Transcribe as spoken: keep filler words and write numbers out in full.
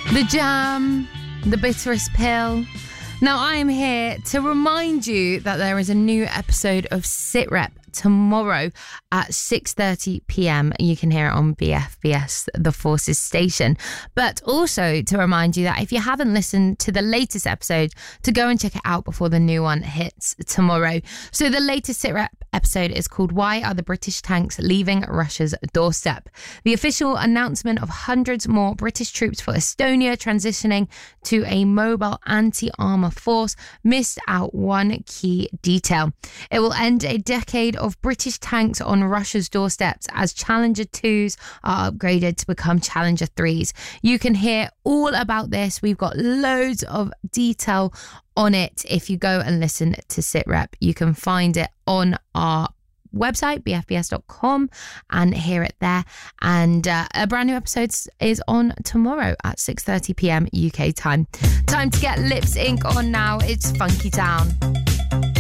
The Jam, The Bitterest Pill. Now, I am here to remind you that there is a new episode of SitRep tomorrow at six thirty p.m. You can hear it on B F B S, The Forces station. But also to remind you that if you haven't listened to the latest episode, to go and check it out before the new one hits tomorrow. So the latest SitRep episode is called Why Are the British Tanks Leaving Russia's Doorstep? The official announcement of hundreds more British troops for Estonia transitioning to a mobile anti-armour force missed out one key detail. It will end a decade of British tanks on Russia's doorsteps as Challenger twos are upgraded to become Challenger threes. You can hear all about this. We've got loads of detail on it. If you go and listen to SitRep, you can find it on our website, b f b s dot com, and hear it there. And uh, a brand new episode is on tomorrow at six thirty p.m. U K time. Time to get Lips Inc on now. It's Funky Town.